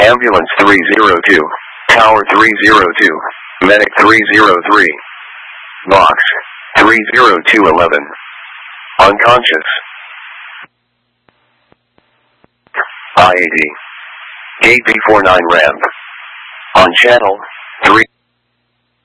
Ambulance 302, Tower 302, Medic 303, Box 30211, unconscious. I-80, Gate B49 ramp, on channel 3.